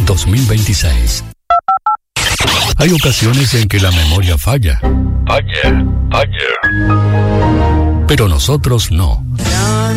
2026. Hay ocasiones en que la memoria falla. Pero nosotros no.